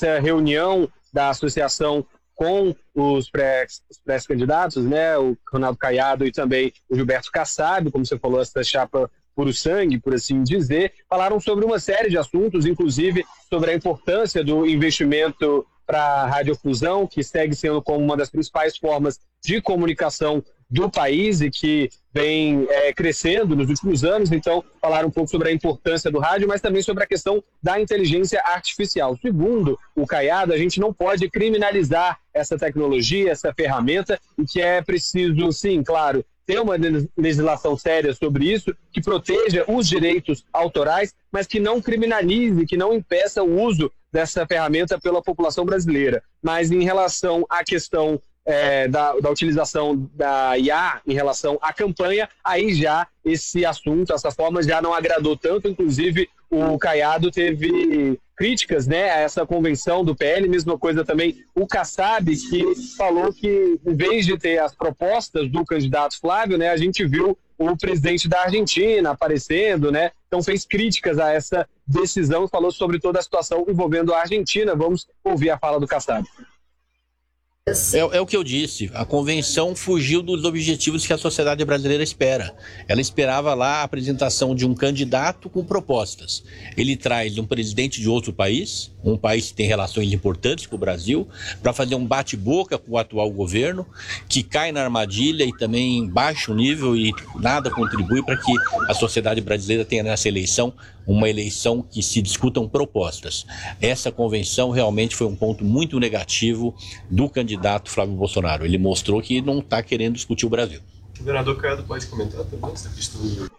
essa reunião da associação com os pré-candidatos, né, o Ronaldo Caiado e também o Gilberto Kassab, como você falou, essa chapa puro sangue, por assim dizer, falaram sobre uma série de assuntos, inclusive sobre a importância do investimento para a radiodifusão, que segue sendo como uma das principais formas de comunicação do país e que vem crescendo nos últimos anos. Então, falaram um pouco sobre a importância do rádio, mas também sobre a questão da inteligência artificial. Segundo o Caiado, a gente não pode criminalizar essa tecnologia, essa ferramenta, e que é preciso, sim, claro, ter uma legislação séria sobre isso, que proteja os direitos autorais, mas que não criminalize, que não impeça o uso dessa ferramenta pela população brasileira. Mas em relação à questão da utilização da IA em relação à campanha, aí já esse assunto, essa forma já não agradou tanto. Inclusive o Caiado teve críticas, né, a essa convenção do PL, mesma coisa também o Kassab, que falou que em vez de ter as propostas do candidato Flávio, né, a gente viu o presidente da Argentina aparecendo, né, então fez críticas a essa decisão e falou sobre toda a situação envolvendo a Argentina. Vamos ouvir a fala do Kassab. É o que eu disse, a convenção fugiu dos objetivos que a sociedade brasileira espera. Ela esperava lá a apresentação de um candidato com propostas. Ele traz um presidente de outro país, um país que tem relações importantes com o Brasil, para fazer um bate-boca com o atual governo, que cai na armadilha e também baixa o nível e nada contribui para que a sociedade brasileira tenha nessa eleição uma eleição que se discutam propostas. Essa convenção realmente foi um ponto muito negativo do candidato Flávio Bolsonaro. Ele mostrou que não está querendo discutir o Brasil. O governador Caiado pode comentar também essa questão do...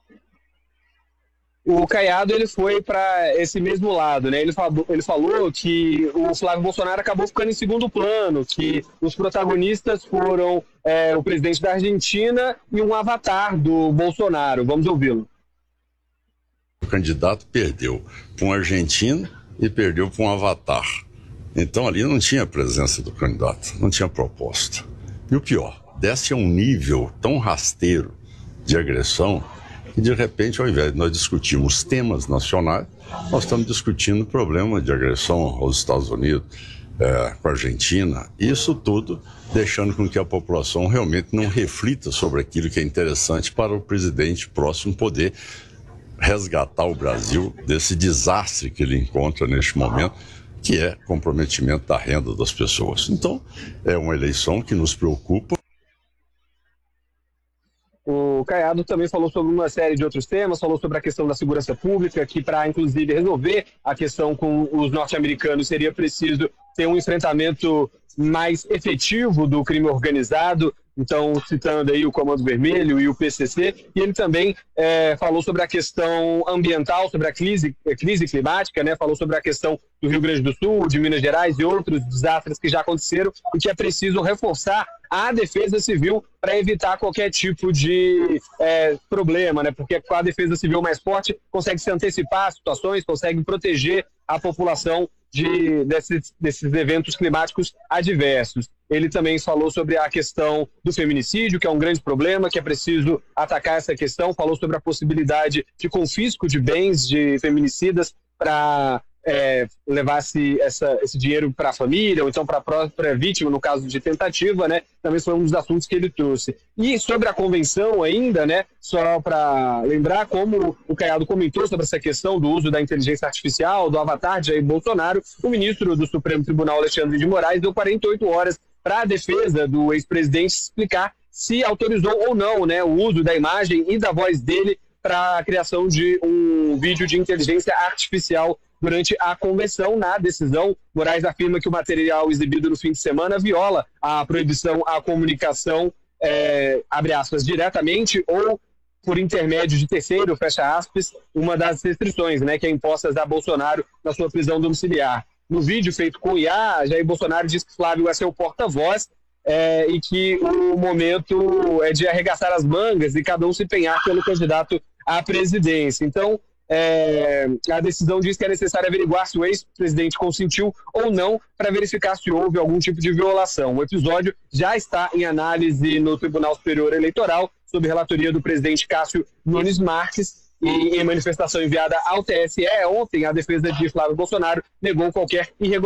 O Caiado, ele foi para esse mesmo lado, né? Ele falou que o Flávio Bolsonaro acabou ficando em segundo plano, que os protagonistas foram o presidente da Argentina e um avatar do Bolsonaro. Vamos ouvi-lo. O candidato perdeu para um argentino e perdeu para um avatar. Então ali não tinha presença do candidato, não tinha proposta. E o pior, desce a um nível tão rasteiro de agressão que de repente, ao invés de nós discutirmos temas nacionais, nós estamos discutindo o problema de agressão aos Estados Unidos, com a Argentina. Isso tudo deixando com que a população realmente não reflita sobre aquilo que é interessante para o presidente próximo poder resgatar o Brasil desse desastre que ele encontra neste momento, que é comprometimento da renda das pessoas. Então, é uma eleição que nos preocupa. O Caiado também falou sobre uma série de outros temas, falou sobre a questão da segurança pública, que para, inclusive, resolver a questão com os norte-americanos seria preciso ter um enfrentamento mais efetivo do crime organizado. Então, citando aí o Comando Vermelho e o PCC, e ele também falou sobre a questão ambiental, sobre a crise climática, né? Falou sobre a questão do Rio Grande do Sul, de Minas Gerais e outros desastres que já aconteceram e que é preciso reforçar a defesa civil para evitar qualquer tipo de problema, né? Porque com a defesa civil mais forte consegue se antecipar às situações, consegue proteger a população desses eventos climáticos adversos. Ele também falou sobre a questão do feminicídio, que é um grande problema, que é preciso atacar essa questão. Falou sobre a possibilidade de confisco de bens de feminicidas para levar esse dinheiro para a família, ou então para a própria vítima, no caso de tentativa, né? Também foi um dos assuntos que ele trouxe. E sobre a convenção ainda, né? Só para lembrar, como o Caiado comentou sobre essa questão do uso da inteligência artificial, do avatar de Jair Bolsonaro, o ministro do Supremo Tribunal, Alexandre de Moraes, deu 48 horas para a defesa do ex-presidente explicar se autorizou ou não, né, o uso da imagem e da voz dele para a criação de um vídeo de inteligência artificial durante a convenção. Na decisão, Moraes afirma que o material exibido no fim de semana viola a proibição à comunicação, abre aspas, diretamente ou por intermédio de terceiro, fecha aspas, uma das restrições, né, que é impostas a Bolsonaro na sua prisão domiciliar. No vídeo feito com IA, Jair Bolsonaro diz que Flávio é seu porta-voz e que o momento é de arregaçar as mangas e cada um se empenhar pelo candidato à presidência. Então, a decisão diz que é necessário averiguar se o ex-presidente consentiu ou não para verificar se houve algum tipo de violação. O episódio já está em análise no Tribunal Superior Eleitoral, sob relatoria do presidente Cássio Nunes Marques, e em manifestação enviada ao TSE ontem, a defesa de Flávio Bolsonaro negou qualquer irregularidade